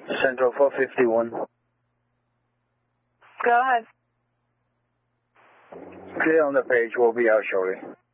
Central 451. Go ahead. Clear on the page. We'll be out shortly.